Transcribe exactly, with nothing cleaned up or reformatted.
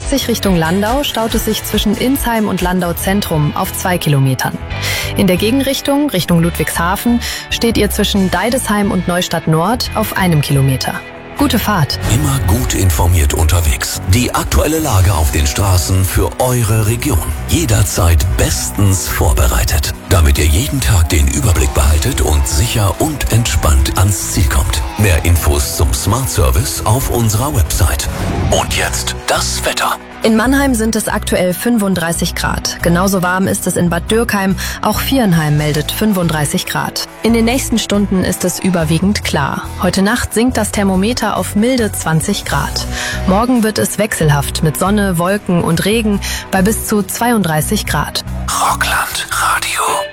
Leipzig Richtung Landau staut es sich zwischen Insheim und Landau Zentrum auf zwei Kilometern. In der Gegenrichtung, Richtung Ludwigshafen, steht ihr zwischen Deidesheim und Neustadt Nord auf einem Kilometer. Gute Fahrt. Immer gut informiert unterwegs. Die aktuelle Lage auf den Straßen für eure Region. Jederzeit bestens vorbereitet, damit ihr jeden Tag den Überblick behaltet und sicher und entspannt ans Ziel kommt. Mehr Infos zum Smart Service auf unserer Website. Und jetzt das Wetter. In Mannheim sind es aktuell fünfunddreißig Grad. Genauso warm ist es in Bad Dürkheim. Auch Viernheim meldet fünfunddreißig Grad. In den nächsten Stunden ist es überwiegend klar. Heute Nacht sinkt das Thermometer auf milde zwanzig Grad. Morgen wird es wechselhaft mit Sonne, Wolken und Regen bei bis zu zweiunddreißig Grad. Rockland Radio.